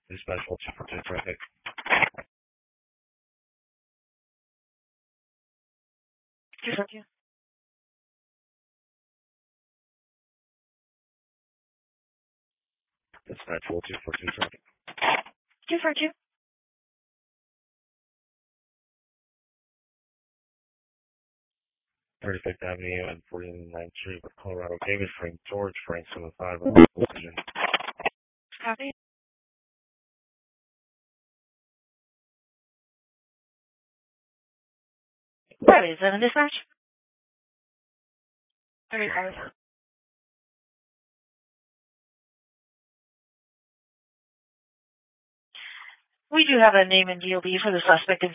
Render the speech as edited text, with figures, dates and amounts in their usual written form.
Dispatch 4242 traffic. Dispatch 4242 traffic. 242. Thirty-Fifth Avenue and 49th Street with Colorado. David Frank George Frank 75 Collision. Copy. Is that a dispatch? 35. We do have a name and DOB for the suspect.